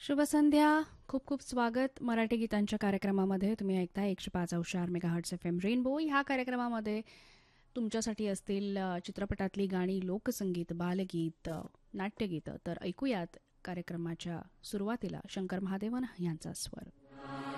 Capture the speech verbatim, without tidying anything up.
शुभ संध्या. खूप खूप स्वागत मराठी गीतांच्या कार्यक्रमामध्ये. तुम्ही ऐकता एकशे पाच Anshar megahertz F M rainbow. ह्या कार्यक्रमामध्ये तुमच्यासाठी असतील अ, चित्रपटातली गाणी, लोकसंगीत, बालगीत, अ, नाट्यगीतं. तर ऐकूयात कार्यक्रमाच्या सुरुवातीला शंकर महादेवन यांचा स्वर.